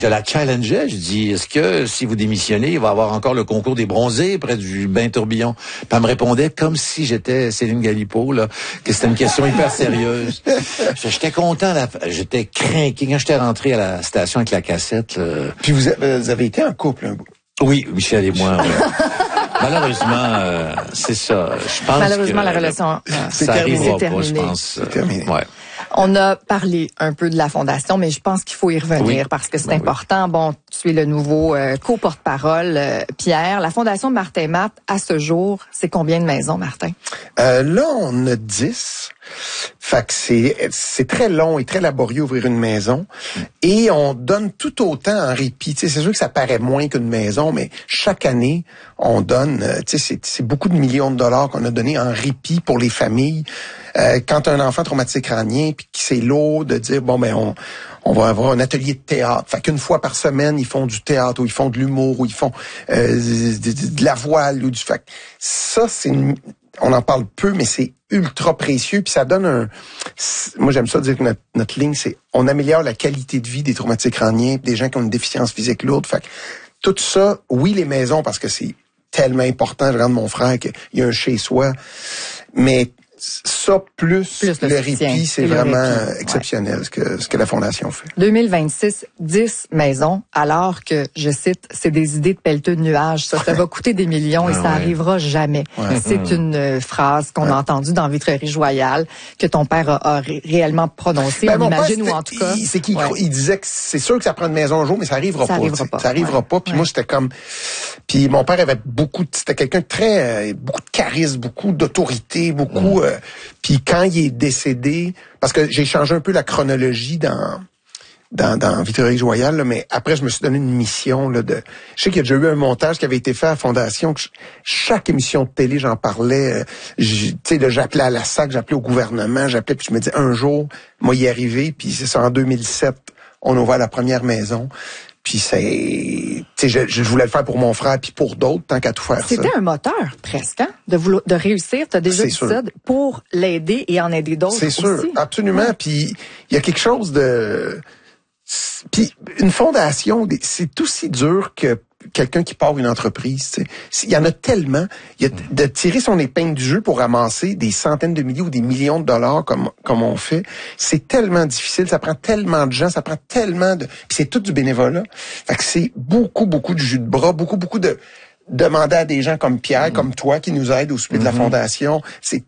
Je la challengeais, je dis, est-ce que si vous démissionnez, il va y avoir encore le concours des bronzés près du bain tourbillon? Puis elle me répondait comme si j'étais Céline Galipo, là, que c'était une question hyper sérieuse. J'étais content, j'étais craqué quand j'étais rentré à la station avec la cassette. Puis vous avez été en couple un bout. Oui, Michel et moi. Malheureusement, c'est ça. Je pense malheureusement, que la relation, ça arrivera pas, je terminé. pense. C'est terminé. Ouais. On a parlé un peu de la Fondation, mais je pense qu'il faut y revenir parce que c'est important. Oui. Bon, tu es le nouveau co-porte-parole, Pierre. La Fondation Martin Matt, à ce jour, c'est combien de maisons, Martin? Là, on a 10. Fait que c'est très long et très laborieux ouvrir une maison. Et on donne tout autant en répit. Tu sais, c'est sûr que ça paraît moins qu'une maison, mais chaque année, on donne, tu sais, c'est beaucoup de millions de dollars qu'on a donné en répit pour les familles. Quand un enfant traumatisé crânien, puis que c'est lourd de dire, bon, ben, on va avoir un atelier de théâtre. Fait qu'une fois par semaine, ils font du théâtre, ou ils font de l'humour, ou ils font de la voile, ou du fait. Ça, on en parle peu, mais c'est ultra précieux, puis ça donne moi, j'aime ça dire que notre ligne, c'est on améliore la qualité de vie des traumatisés crâniens, des gens qui ont une déficience physique lourde. Fait que tout ça, oui, les maisons, parce que c'est tellement important. Je regarde mon frère qu'il y a un chez-soi, mais ça, plus le répit, c'est vraiment exceptionnel, ouais. ce que la Fondation fait. 2026, 10 maisons, alors que, je cite, c'est des idées de pelleteux de nuages. Ça va coûter des millions et ça arrivera jamais. Ouais. C'est une phrase qu'on a entendue dans Vitrerie Royale, que ton père a réellement prononcée, on imagine, ou en tout cas. Il disait que c'est sûr que ça prend une maison un jour, mais ça arrivera pas. Ça arrivera pas. Puis moi, j'étais comme... Puis mon père avait c'était quelqu'un de très... beaucoup de charisme, beaucoup d'autorité, beaucoup... Puis quand il est décédé, parce que j'ai changé un peu la chronologie dans Vitrerie Royale, là, mais après je me suis donné une mission là je sais qu'il y a déjà eu un montage qui avait été fait à la Fondation, que chaque émission de télé j'en parlais, tu sais, j'appelais à la SAC, j'appelais au gouvernement, puis je me disais un jour moi y arriver, puis c'est ça, en 2007 on a ouvert la première maison. Puis tu sais, je voulais le faire pour mon frère puis pour d'autres, tant qu'à tout faire. C'était un moteur, presque, hein, de réussir. T'as déjà dit ça, pour l'aider et en aider d'autres. C'est sûr, absolument. Ouais. Puis il y a quelque chose de... Puis une fondation, c'est aussi dur que quelqu'un qui part une entreprise. Il y en a tellement. De tirer son épingle du jeu pour ramasser des centaines de milliers ou des millions de dollars comme on fait, c'est tellement difficile, ça prend tellement de gens, ça prend tellement de... Puis c'est tout du bénévolat. Fait que c'est beaucoup de jus de bras, beaucoup de demander à des gens comme Pierre, comme toi, qui nous aident au souper de la Fondation. C'est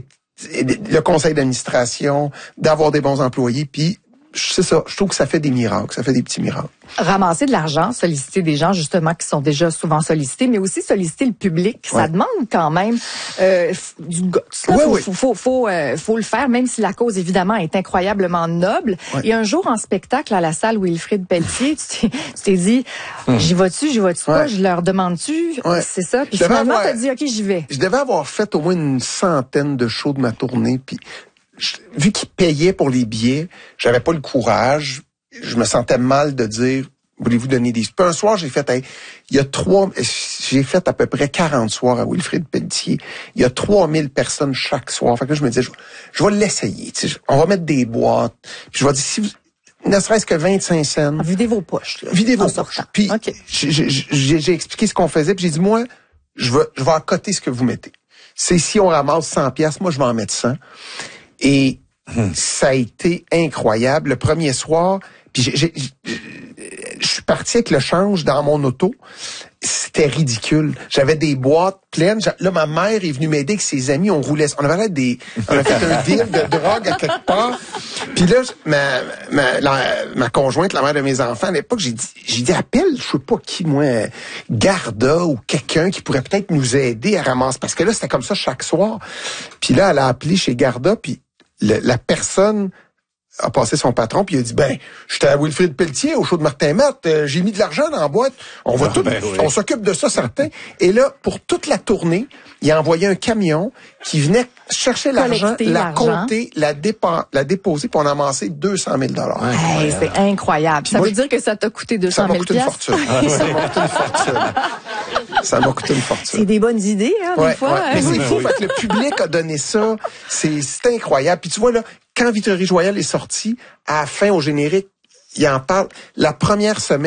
le conseil d'administration, d'avoir des bons employés, puis c'est ça, je trouve que ça fait des miracles, ça fait des petits miracles. Ramasser de l'argent, solliciter des gens justement qui sont déjà souvent sollicités, mais aussi solliciter le public, ça demande quand même du guts. Faut le faire, même si la cause évidemment est incroyablement noble. Ouais. Et un jour en spectacle à la salle Wilfrid Pelletier, tu t'es dit, j'y vas-tu pas, je leur demande-tu, c'est ça. Puis finalement t'as dit ok, j'y vais. Je devais avoir fait au moins une centaine de shows de ma tournée, puis vu qu'ils payaient pour les billets, j'avais pas le courage. Je me sentais mal de dire, voulez-vous donner des... Puis un soir, j'ai fait à peu près 40 soirs à Wilfrid Pelletier. Il y a 3000 personnes chaque soir. Fait que là, je me disais, je vais l'essayer. On va mettre des boîtes. Puis je vais dire, si vous... ne serait-ce que 25 cents. Videz vos poches. Là, videz vos poches. Puis j'ai expliqué ce qu'on faisait. Puis j'ai dit, moi, je vais accoter ce que vous mettez. C'est si on ramasse 100 piastres, moi, je vais en mettre 100. Et ça a été incroyable. Le premier soir, puis je suis parti avec le change dans mon auto. C'était ridicule. J'avais des boîtes pleines. Là, ma mère est venue m'aider avec ses amis. On roulait. On avait on a fait un deal de drogue à quelque part. Puis là, ma conjointe, la mère de mes enfants, à l'époque, j'ai dit, appelle, je sais pas qui, moi, Garda ou quelqu'un qui pourrait peut-être nous aider à ramasser. Parce que là, c'était comme ça chaque soir. Puis là, elle a appelé chez Garda, puis la personne a passé son patron, puis il a dit, j'étais à Wilfrid Pelletier, au show de Martin Matt, j'ai mis de l'argent dans la boîte, on s'occupe de ça, certain. Et là, pour toute la tournée, il a envoyé un camion qui venait chercher l'argent, la compter, la déposer, puis on a amassé 200 000 $. Hey, c'est incroyable. Puis ça veut dire que ça t'a coûté 200 000 $? Ça m'a coûté une fortune. Ça m'a coûté une fortune. Ça m'a coûté une fortune. C'est des bonnes idées, hein, des fois. Mais c'est fou, fait que le public a donné ça. C'est incroyable. Puis tu vois, là, quand Vitrerie Royale est sortie, à la fin, au générique, il en parle. La première semaine,